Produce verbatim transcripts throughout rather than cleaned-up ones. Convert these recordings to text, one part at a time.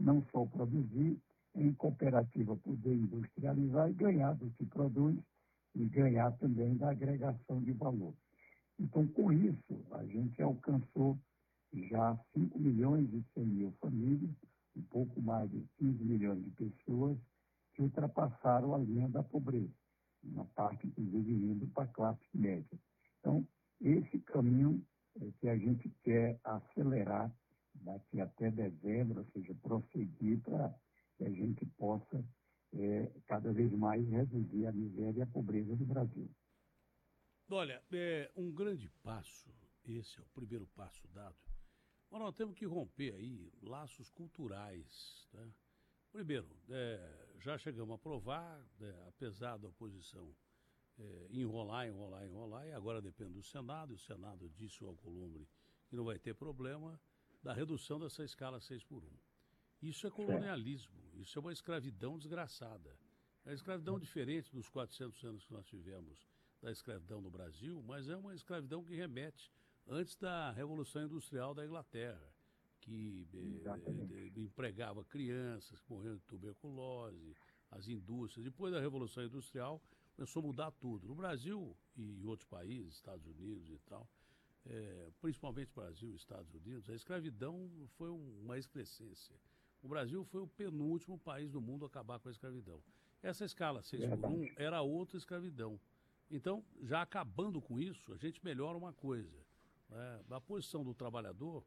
não só produzir, em cooperativa poder industrializar e ganhar do que produz e ganhar também da agregação de valor. Então, com isso, a gente alcançou já cinco milhões e cem mil famílias, um pouco mais de quinze milhões de pessoas que ultrapassaram a linha da pobreza, uma parte, inclusive, indo para a classe média. Então, esse caminho é que a gente quer acelerar daqui até dezembro, ou seja, prosseguir para que a gente possa é, cada vez mais reduzir a miséria e a pobreza do Brasil. Olha, é um grande passo, esse é o primeiro passo dado, mas nós temos que romper aí laços culturais, tá? Primeiro, é, já chegamos a aprovar, é, apesar da oposição é, enrolar, enrolar, enrolar, e agora depende do Senado, e o Senado disse ao Alcolumbre que não vai ter problema da redução dessa escala seis por um. Isso é colonialismo, isso é uma escravidão desgraçada. É uma escravidão diferente dos quatrocentos anos que nós tivemos da escravidão no Brasil, mas é uma escravidão que remete antes da Revolução Industrial da Inglaterra, que eh, empregava crianças que morriam de tuberculose, as indústrias. Depois da Revolução Industrial, começou a mudar tudo. No Brasil e em outros países, Estados Unidos e tal, é, principalmente Brasil e Estados Unidos, a escravidão foi um, uma excrescência. O Brasil foi o penúltimo país do mundo a acabar com a escravidão. Essa escala seis por um era outra escravidão. Então, já acabando com isso, a gente melhora uma coisa, né? A posição do trabalhador,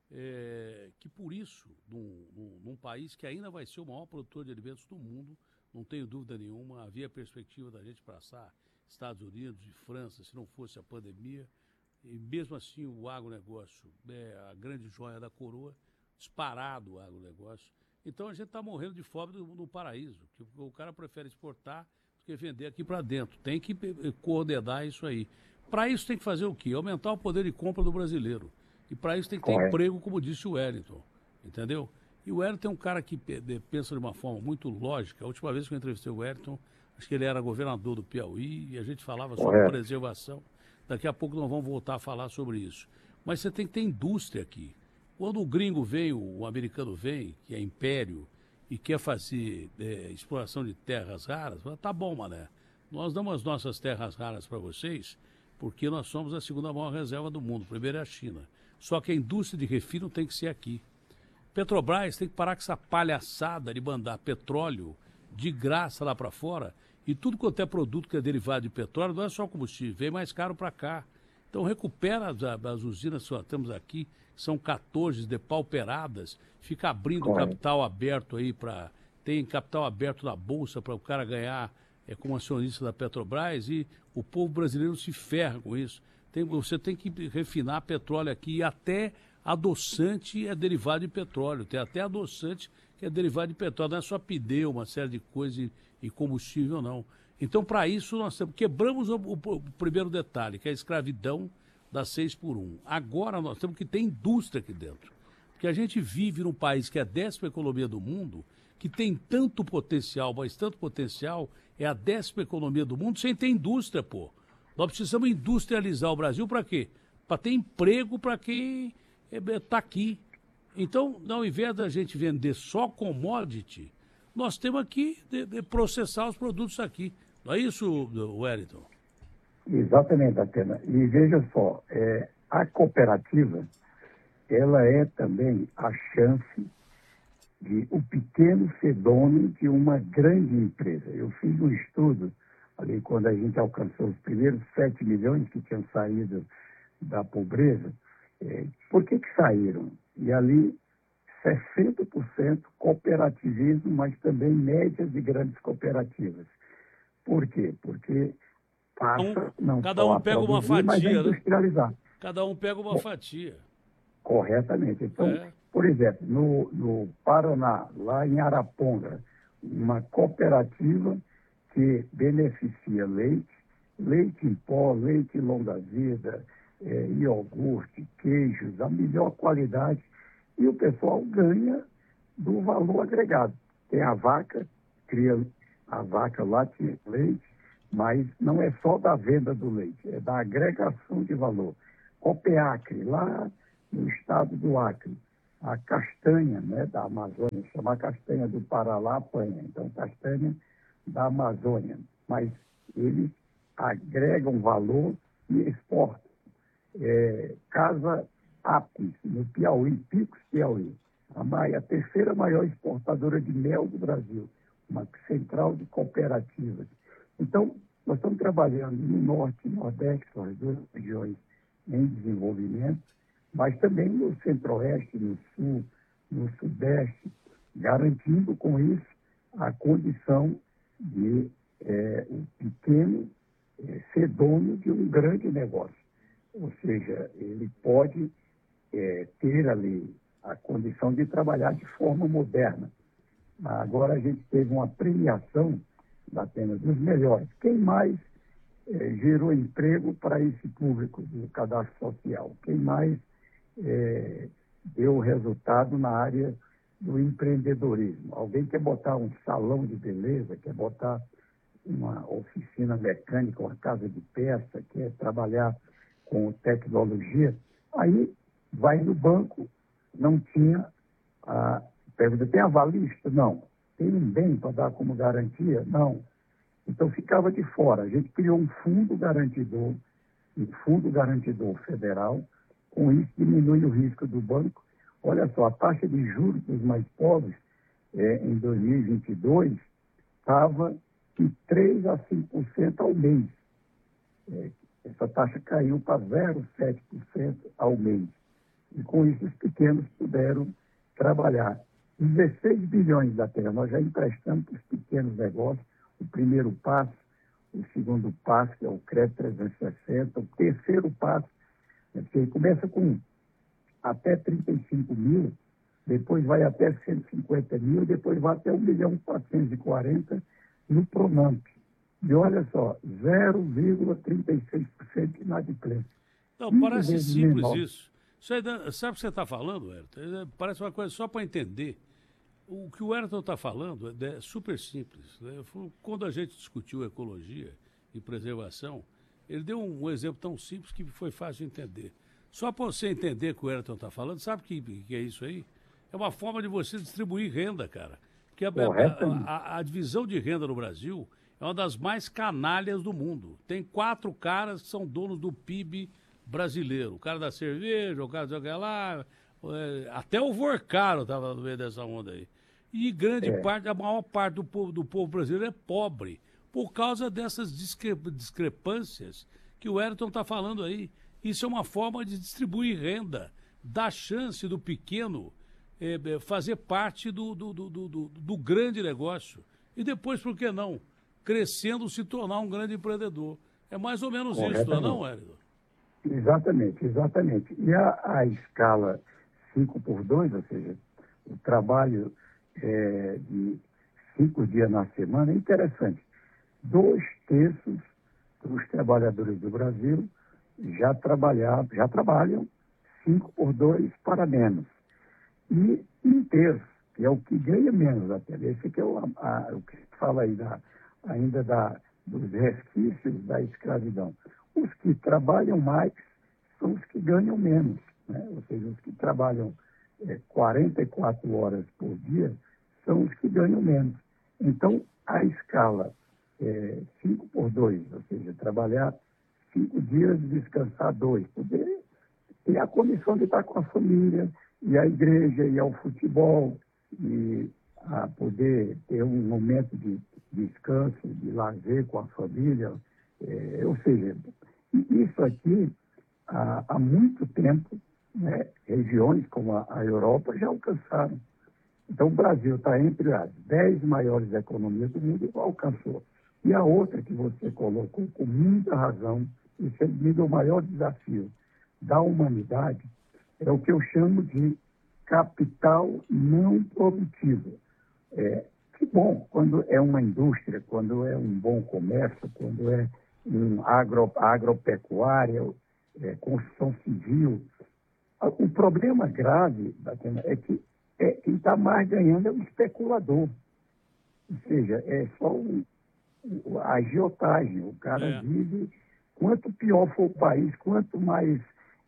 é, que por isso, num, num, num país que ainda vai ser o maior produtor de alimentos do mundo, não tenho dúvida nenhuma, havia perspectiva da gente passar Estados Unidos e França, se não fosse a pandemia, e mesmo assim o agronegócio é a grande joia da coroa, disparado o agronegócio. Então a gente está morrendo de fome no, no paraíso, que o cara prefere exportar do que vender aqui para dentro. Tem que coordenar isso aí. Para isso tem que fazer o quê? Aumentar o poder de compra do brasileiro. E para isso tem que ter Correto. emprego, como disse o Wellington, entendeu? E o Wellington é um cara que pensa de uma forma muito lógica. A última vez que eu entrevistei o Wellington, acho que ele era governador do Piauí e a gente falava Correto. sobre preservação. Daqui a pouco nós vamos voltar a falar sobre isso. Mas você tem que ter indústria aqui. Quando o gringo vem, o americano vem, que é império, e quer fazer é, exploração de terras raras, fala, tá bom, mané, nós damos as nossas terras raras para vocês, porque nós somos a segunda maior reserva do mundo, primeiro é a China. Só que a indústria de refino tem que ser aqui. Petrobras tem que parar com essa palhaçada de mandar petróleo de graça lá para fora, e tudo quanto é produto que é derivado de petróleo, não é só combustível, vem mais caro para cá. Então recupera as, as usinas que nós temos aqui, que são quatorze depauperadas, fica abrindo Correto. capital aberto aí para... Tem capital aberto na Bolsa para o cara ganhar é, como acionista da Petrobras e o povo brasileiro se ferra com isso. Tem, você tem que refinar petróleo aqui e até adoçante é derivado de petróleo. Tem até adoçante que é derivado de petróleo. Não é só pneu, uma série de coisas e, e combustível, não. Então, para isso, nós temos, quebramos o, o, o primeiro detalhe, que é a escravidão da seis por um. Agora, nós temos que ter indústria aqui dentro. Porque a gente vive num país que é a décima economia do mundo, que tem tanto potencial, mas tanto potencial, é a décima economia do mundo, sem ter indústria, pô. Nós precisamos industrializar o Brasil para quê? Para ter emprego para quem está aqui. Então, ao invés da gente vender só commodity, nós temos aqui de, de processar os produtos aqui. Não é isso, Wellington? Exatamente, Atena. E veja só, é, a cooperativa, ela é também a chance de o pequeno ser dono de uma grande empresa. Eu fiz um estudo ali quando a gente alcançou os primeiros sete milhões que tinham saído da pobreza. É, por que que saíram? E ali sessenta por cento cooperativismo, mas também médias e grandes cooperativas. Por quê? Porque passa um, não cada só um pega a produzir, uma mas a fatia, industrializar. Né? Cada um pega uma fatia. Corretamente. Então, é. por exemplo, no, no Paraná, lá em Araponga, uma cooperativa que beneficia leite, leite em pó, leite longa-vida, é, iogurte, queijos, a melhor qualidade, e o pessoal ganha do valor agregado. Tem a vaca, cria a vaca late leite, mas não é só da venda do leite, é da agregação de valor. Copeacre, lá no estado do Acre, a castanha, né, da Amazônia, chama castanha do Pará, apanha, então castanha da Amazônia, mas eles agregam valor e exportam. É, Casa Apis, no Piauí, Picos, Piauí, a, a terceira maior exportadora de mel do Brasil, uma central de cooperativas. Então, nós estamos trabalhando no Norte e Nordeste, que são as duas regiões em desenvolvimento, mas também no Centro-Oeste, no Sul, no Sudeste, garantindo com isso a condição de é, o pequeno é, ser dono de um grande negócio. Ou seja, ele pode é, ter ali a condição de trabalhar de forma moderna. Agora a gente teve uma premiação da Atena dos melhores. Quem mais é, gerou emprego para esse público do cadastro social? Quem mais é, deu resultado na área do empreendedorismo? Alguém quer botar um salão de beleza, quer botar uma oficina mecânica, uma casa de peça, quer trabalhar com tecnologia, aí vai no banco, não tinha a... Pergunta, tem avalista? Não. Tem um bem para dar como garantia? Não. Então ficava de fora. A gente criou um fundo garantidor, um fundo garantidor federal, com isso diminui o risco do banco. Olha só, a taxa de juros dos mais pobres é, em dois mil e vinte e dois estava de três a cinco por cento ao mês. É, essa taxa caiu para zero vírgula sete por cento ao mês. E com isso os pequenos puderam trabalhar. dezesseis bilhões da terra, nós já emprestamos para os pequenos negócios, o primeiro passo, o segundo passo, que é o crédito trezentos e sessenta, o terceiro passo, é que começa com até trinta e cinco mil, depois vai até cento e cinquenta mil, depois vai até um milhão quatrocentos e quarenta no Pronamp. E olha só, zero vírgula trinta e seis por cento de inadimplência. Não, parece simples menor. Isso. Isso aí, sabe o que você está falando, Ayrton? Parece uma coisa só para entender. O que o Ayrton está falando é super simples. Né? Quando a gente discutiu ecologia e preservação, ele deu um exemplo tão simples que foi fácil de entender. Só para você entender o que o Ayrton está falando, sabe o que, que é isso aí? É uma forma de você distribuir renda, cara. Porque a, a, a, a divisão de renda no Brasil é uma das mais canalhas do mundo. Tem quatro caras que são donos do P I B brasileiro. O cara da cerveja, o cara do lá, até o Vorcaro estava no meio dessa onda aí. E grande é. parte, a maior parte do povo, do povo brasileiro é pobre, por causa dessas discre, discrepâncias que o Ayrton está falando aí. Isso é uma forma de distribuir renda, dar chance do pequeno é, fazer parte do, do, do, do, do, do grande negócio. E depois, por que não? Crescendo, se tornar um grande empreendedor. É mais ou menos isso, não é não, Ayrton? Exatamente, exatamente. E a, a escala cinco por dois, ou seja, o trabalho é, de cinco dias na semana, é interessante. Dois terços dos trabalhadores do Brasil já, trabalhar, já trabalham cinco por dois para menos. E um terço, que é o que ganha menos até. Esse que é o, a, o que se fala aí da, ainda da, dos resquícios da escravidão. Os que trabalham mais são os que ganham menos, né? Ou seja, os que trabalham é, quarenta e quatro horas por dia são os que ganham menos. Então, a escala é, cinco por dois, ou seja, trabalhar cinco dias e descansar dois, poder ter a condição de estar com a família, e a igreja, e ao futebol, e a poder ter um momento de descanso, de lazer com a família. É, ou seja, isso aqui, há, há muito tempo, né, regiões como a, a Europa já alcançaram. Então, o Brasil está entre as dez maiores economias do mundo e alcançou. E a outra que você colocou com muita razão, e sendo o maior desafio da humanidade, é o que eu chamo de capital não produtivo. É, que bom, quando é uma indústria, quando é um bom comércio, quando é um agro, agropecuária, é, construção civil. O problema grave, Datena, é que é, quem está mais ganhando é o especulador. Ou seja, é só um, a agiotagem. O cara é. vive, quanto pior for o país, quanto mais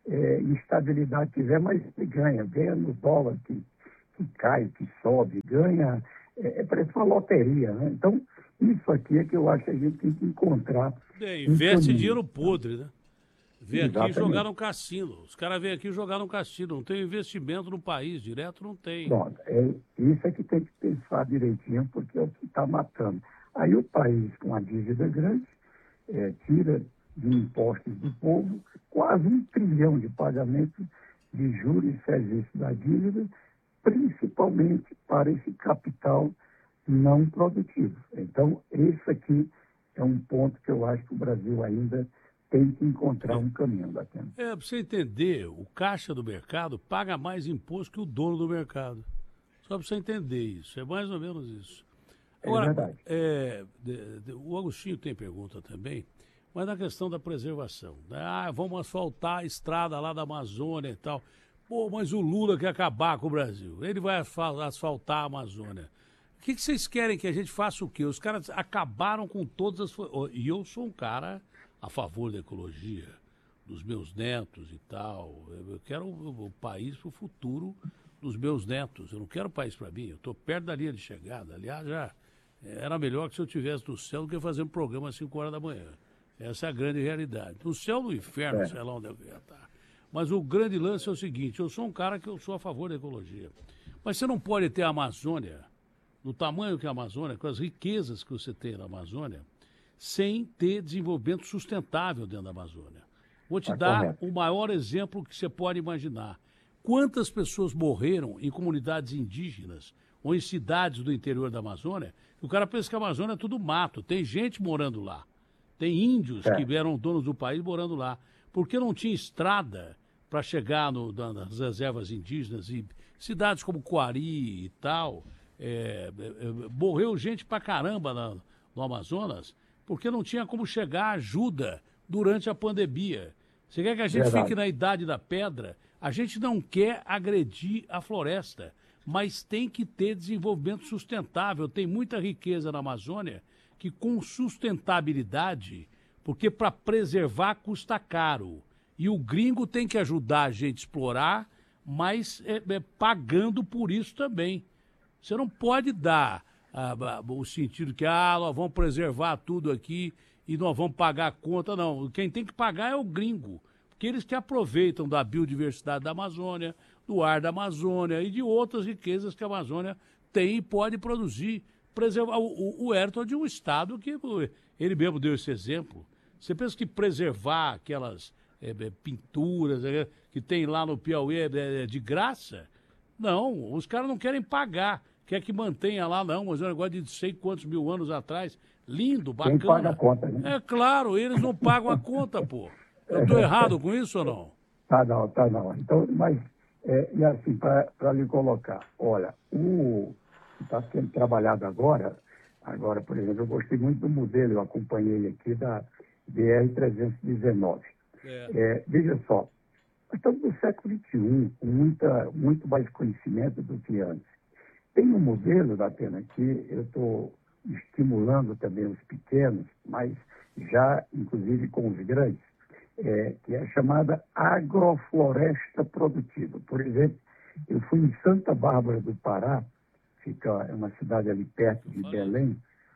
é, instabilidade tiver, mas ganha. Ganha no dólar que, que cai, que sobe, ganha. É, é parece uma loteria, né? Então, isso aqui é que eu acho que a gente tem que encontrar É, um investe caminho. dinheiro podre, né? Vem aqui Exatamente. jogar no cassino. Os caras vêm aqui jogar no cassino. Não tem investimento no país, direto não tem. Pronto, é, isso é que tem que pensar direitinho, porque é o que está matando. Aí o país com a dívida grande é, tira de impostos do povo quase um trilhão de pagamentos de juros e serviços da dívida, principalmente para esse capital não produtivo. Então, esse aqui é um ponto que eu acho que o Brasil ainda tem que encontrar um caminho, Datena. É, para você entender, o caixa do mercado paga mais imposto que o dono do mercado. Só para você entender isso, é mais ou menos isso. Agora, é verdade. É, de, de, o Agostinho tem pergunta também, mas na questão da preservação. Né? Ah, vamos asfaltar a estrada lá da Amazônia e tal. Pô, mas o Lula quer acabar com o Brasil. Ele vai asfaltar a Amazônia. O que, que vocês querem que a gente faça o quê? Os caras acabaram com todas as... E eu sou um cara a favor da ecologia, dos meus netos e tal. Eu quero o, o país para o futuro dos meus netos. Eu não quero o país para mim. Eu estou perto da linha de chegada. Aliás, já era melhor que se eu estivesse no céu do que fazer um programa às cinco horas da manhã. Essa é a grande realidade. No céu do inferno, é. sei lá onde eu ia estar. Mas o grande lance é o seguinte, eu sou um cara que eu sou a favor da ecologia. Mas você não pode ter a Amazônia, do tamanho que é a Amazônia, com as riquezas que você tem na Amazônia, sem ter desenvolvimento sustentável dentro da Amazônia. Vou te é dar correto. O maior exemplo que você pode imaginar. Quantas pessoas morreram em comunidades indígenas ou em cidades do interior da Amazônia? O cara pensa que a Amazônia é tudo mato. Tem gente morando lá. Tem índios é. que eram donos do país morando lá. Porque não tinha estrada para chegar no, nas reservas indígenas e cidades como Coari e tal. É, é, morreu gente pra caramba na, no Amazonas porque não tinha como chegar ajuda durante a pandemia. Você quer que a gente Verdade. fique na idade da pedra? A gente não quer agredir a floresta, mas tem que ter desenvolvimento sustentável. Tem muita riqueza na Amazônia que com sustentabilidade, porque para preservar custa caro. E o gringo tem que ajudar a gente a explorar, mas é, é, pagando por isso também. Você não pode dar ah, o sentido que ah, nós vamos preservar tudo aqui e nós vamos pagar a conta. Não, quem tem que pagar é o gringo. Porque eles que aproveitam da biodiversidade da Amazônia, do ar da Amazônia e de outras riquezas que a Amazônia tem e pode produzir. Preservar o, o, o Ayrton de um estado que ele mesmo deu esse exemplo. Você pensa que preservar aquelas é, pinturas é, que tem lá no Piauí é, é de graça? Não, os caras não querem pagar. Quer que mantenha lá, não, mas é um negócio de sei quantos mil anos atrás. Lindo, bacana. Quem paga a conta, né? É claro, eles não pagam a conta, pô. Eu estou errado com isso ou não? Tá não, tá não. Então, mas, é, e assim, para lhe colocar, olha, o que está sendo trabalhado agora, agora, por exemplo, eu gostei muito do modelo, eu acompanhei aqui da B R trezentos e dezenove. É. É, veja só, nós estamos no século vinte e um, com muita, muito mais conhecimento do que antes. Tem um modelo, Datena, que eu estou estimulando também os pequenos, mas já, inclusive, com os grandes, é, que é a chamada agrofloresta produtiva. Por exemplo, eu fui em Santa Bárbara do Pará, fica é uma cidade ali perto de Belém,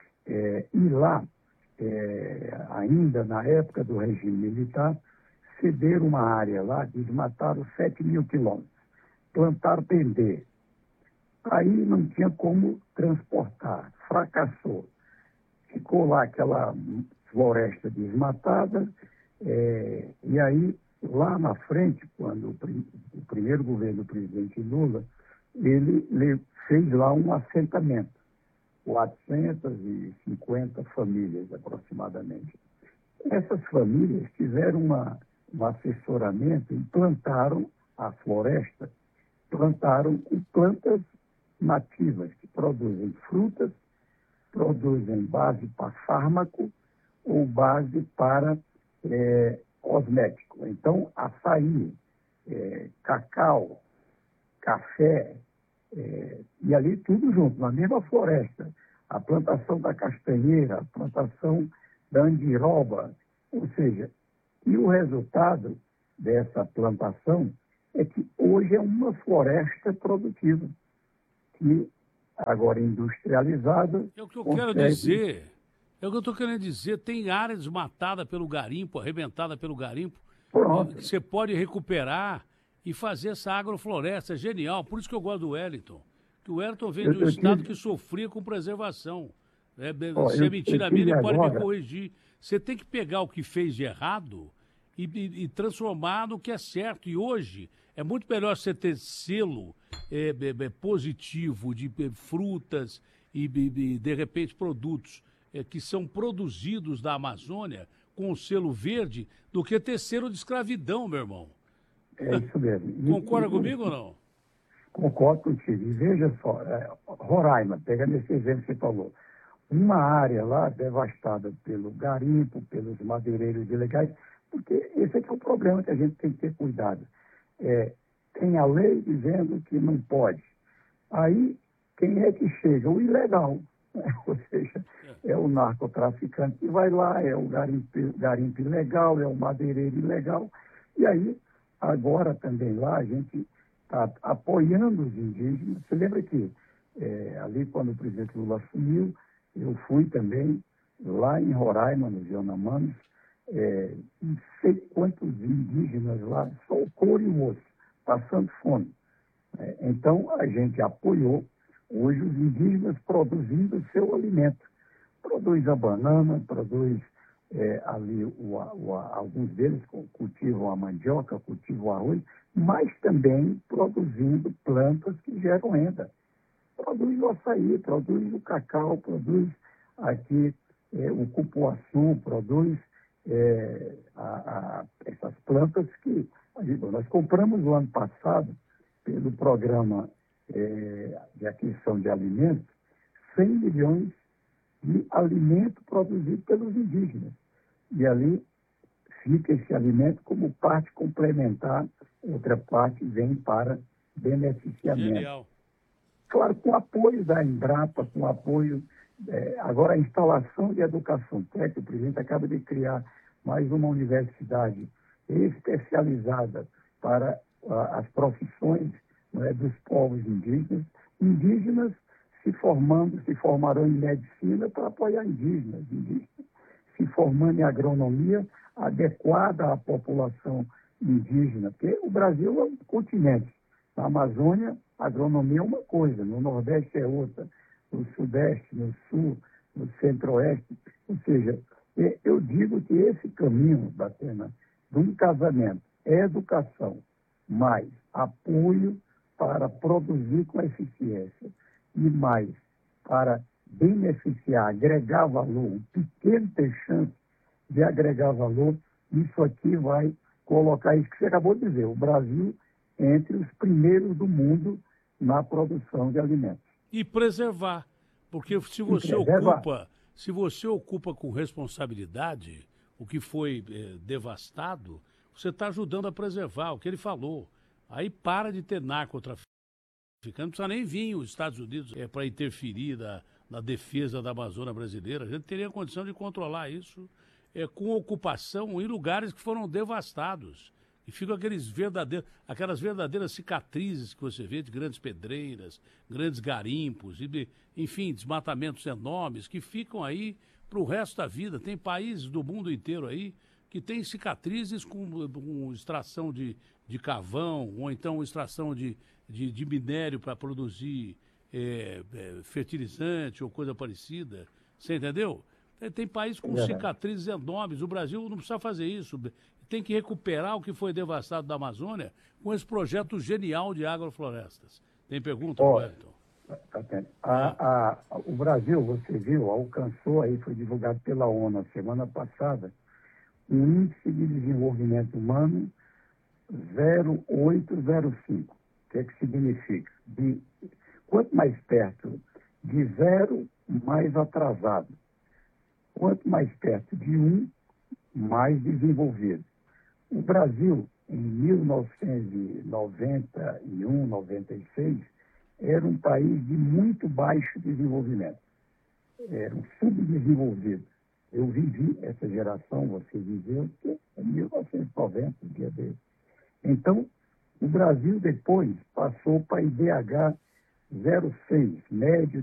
é, e lá, é, ainda na época do regime militar, cederam uma área lá, desmataram sete mil quilômetros, plantaram pendê. Aí não tinha como transportar, fracassou. Ficou lá aquela floresta desmatada, é, e aí, lá na frente, quando o, prim, o primeiro governo do presidente Lula, ele, ele fez lá um assentamento, quatrocentas e cinquenta famílias aproximadamente. Essas famílias tiveram uma, um assessoramento e plantaram a floresta, plantaram com plantas nativas que produzem frutas, produzem base para fármaco ou base para é, cosmético. Então, açaí, é, cacau, café, é, e ali tudo junto, na mesma floresta. A plantação da castanheira, a plantação da andiroba, ou seja, e o resultado dessa plantação é que hoje é uma floresta produtiva, que agora industrializada... É o que eu consegue... quero dizer, é o que eu estou querendo dizer, tem área desmatada pelo garimpo, arrebentada pelo garimpo, Pronto. que você pode recuperar e fazer essa agrofloresta, é genial, por isso que eu gosto do Wellington, que o Wellington vem de um Eu- eu estado tive- que sofria com preservação. É, Ó, se é eu- mentira eu minha, tive ele pode me agora- corrigir. Você tem que pegar o que fez de errado e, e- e transformar no que é certo. E hoje é muito melhor você ter selo é, é, é, positivo de é, frutas e, e, de repente, produtos é, que são produzidos da Amazônia com o selo verde do que ter selo de escravidão, meu irmão. É isso mesmo. E- Concorda e- comigo ou não? Concordo contigo. E veja só, é, Roraima, pegando esse exemplo que você falou, uma área lá devastada pelo garimpo, pelos madeireiros ilegais, porque esse aqui é o problema que a gente tem que ter cuidado. É, tem a lei dizendo que não pode. Aí, quem é que chega? O ilegal. Né? Ou seja, é o narcotraficante que vai lá, é o garimpo, garimpo ilegal, é o madeireiro ilegal. E aí, agora também lá, a gente está apoiando os indígenas. Você lembra que é, ali, quando o presidente Lula assumiu, eu fui também lá em Roraima, nos Yanomamis, é, não sei quantos indígenas lá, só o couro e o osso, passando fome. É, então, a gente apoiou hoje os indígenas produzindo o seu alimento. Produz a banana, produz é, ali, o, o, alguns deles cultivam a mandioca, cultivam o arroz, mas também produzindo plantas que geram renda. Produz o açaí, produz o cacau, produz aqui é, o cupuaçu, produz é, a, a, essas plantas que nós compramos no ano passado, pelo programa é, de aquisição de alimentos, cem milhões de alimento produzido pelos indígenas. E ali fica esse alimento como parte complementar, outra parte vem para beneficiamento. Genial. Claro, com apoio da Embrapa, com apoio... É, agora, a instalação de educação técnica, o presidente acaba de criar mais uma universidade especializada para a, as profissões, não é, dos povos indígenas. Indígenas se formando, se formarão em medicina para apoiar indígenas, indígenas se formando em agronomia adequada à população indígena, porque o Brasil é um continente. Na Amazônia, a agronomia é uma coisa, no Nordeste é outra, no Sudeste, no Sul, no Centro-Oeste. Ou seja, eu digo que esse caminho, Datena, de um casamento é educação, mais apoio para produzir com eficiência e mais para beneficiar, agregar valor, um pequeno ter chance de agregar valor, isso aqui vai colocar isso que você acabou de dizer, o Brasil entre os primeiros do mundo na produção de alimentos. E preservar, porque se você ocupa, se você ocupa com responsabilidade o que foi eh, devastado, você está ajudando a preservar o que ele falou. Aí para de ter narcotraficante, não precisa nem vir os Estados Unidos é, para interferir na, na defesa da Amazônia brasileira. A gente teria condição de controlar isso é, com ocupação em lugares que foram devastados. E ficam aqueles verdadeiros, aquelas verdadeiras cicatrizes que você vê de grandes pedreiras, grandes garimpos, e, enfim, desmatamentos enormes que ficam aí para o resto da vida. Tem países do mundo inteiro aí que tem cicatrizes com, com extração de, de carvão ou então extração de, de, de minério para produzir é, é, fertilizante ou coisa parecida. Você entendeu? Tem, tem países com É. cicatrizes enormes. O Brasil não precisa fazer isso. Tem que recuperar o que foi devastado da Amazônia com esse projeto genial de agroflorestas. Tem pergunta, oh, Wellington? Tá a, a, o Brasil, você viu, alcançou, aí foi divulgado pela ONU a semana passada, um índice de desenvolvimento humano zero vírgula oitocentos e cinco. O que é que significa? De, quanto mais perto de zero, mais atrasado. Quanto mais perto de um, mais desenvolvido. O Brasil, em mil novecentos e noventa e um, noventa e seis, era um país de muito baixo desenvolvimento. Era um subdesenvolvido. Eu vivi essa geração, você viveu, que é mil novecentos e noventa, o dia dele. Então, o Brasil depois passou para I D H zero seis, médio